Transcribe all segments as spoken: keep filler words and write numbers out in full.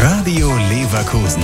Radio Leverkusen.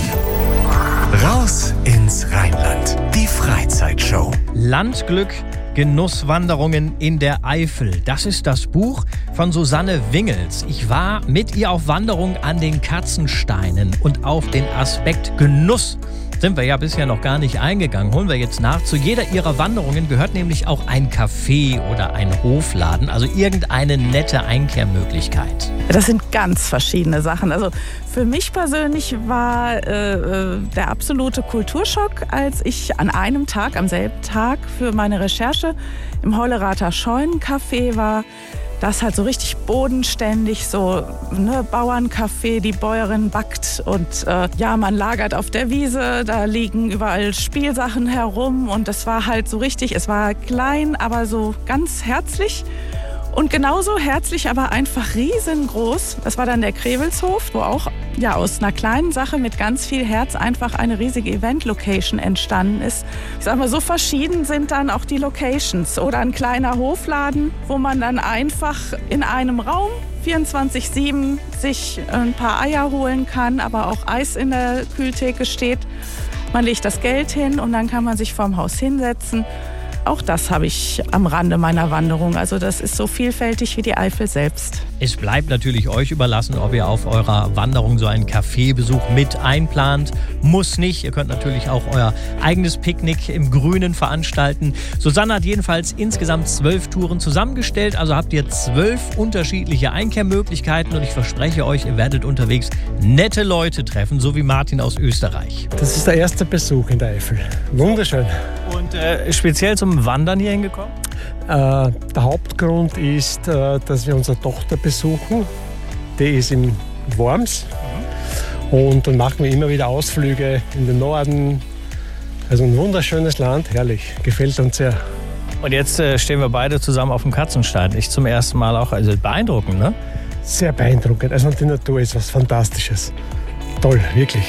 Raus ins Rheinland. Die Freizeitshow. Landglück, Genusswanderungen in der Eifel. Das ist das Buch von Susanne Wingels. Ich war mit ihr auf Wanderung an den Katzensteinen und auf den Aspekt Genuss sind wir ja bisher noch gar nicht eingegangen. Holen wir jetzt nach. Zu jeder ihrer Wanderungen gehört nämlich auch ein Café oder ein Hofladen, also irgendeine nette Einkehrmöglichkeit. Das sind ganz verschiedene Sachen. Also für mich persönlich war äh, der absolute Kulturschock, als ich an einem Tag, am selben Tag für meine Recherche im Hollerater Scheunencafé war. Das halt so richtig bodenständig, so ne, Bauerncafé, die Bäuerin backt und äh, ja, man lagert auf der Wiese, da liegen überall Spielsachen herum und das war halt so richtig, es war klein, aber so ganz herzlich. Und genauso herzlich, aber einfach riesengroß. Das war dann der Krewelshof, wo auch ja, aus einer kleinen Sache mit ganz viel Herz einfach eine riesige Event-Location entstanden ist. Ich sag mal, so verschieden sind dann auch die Locations. Oder ein kleiner Hofladen, wo man dann einfach in einem Raum vierundzwanzig sieben sich ein paar Eier holen kann, aber auch Eis in der Kühltheke steht. Man legt das Geld hin und dann kann man sich vorm Haus hinsetzen. Auch das habe ich am Rande meiner Wanderung. Also das ist so vielfältig wie die Eifel selbst. Es bleibt natürlich euch überlassen, ob ihr auf eurer Wanderung so einen Kaffeebesuch mit einplant. Muss nicht. Ihr könnt natürlich auch euer eigenes Picknick im Grünen veranstalten. Susanne hat jedenfalls insgesamt zwölf Touren zusammengestellt. Also habt ihr zwölf unterschiedliche Einkehrmöglichkeiten. Und ich verspreche euch, ihr werdet unterwegs nette Leute treffen, so wie Martin aus Österreich. Das ist der erste Besuch in der Eifel. Wunderschön. Und äh, speziell zum Wandern hier hingekommen? Äh, der Hauptgrund ist, äh, dass wir unsere Tochter besuchen. Die ist in Worms. Mhm. Und dann machen wir immer wieder Ausflüge in den Norden. Also ein wunderschönes Land, herrlich. Gefällt uns sehr. Und jetzt äh, stehen wir beide zusammen auf dem Katzenstein. Ich zum ersten Mal auch. Also beeindruckend, ne? Sehr beeindruckend. Also die Natur ist was Fantastisches. Toll, wirklich.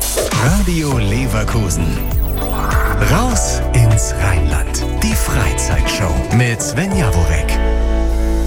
Radio Leverkusen. Raus ins Rheinland. Die Freizeitshow mit Sven Jaworek.